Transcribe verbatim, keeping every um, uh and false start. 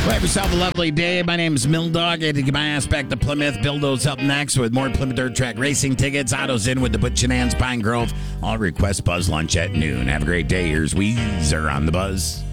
Well, have yourself a lovely day. My name is Mildog. I had to get my ass back to Plymouth. Bildo's up next with more Plymouth Dirt Track racing tickets. Otto's in with the Butch and Ann's Pine Grove. I'll request Buzz Lunch at noon. Have a great day. Here's Weezer on the Buzz.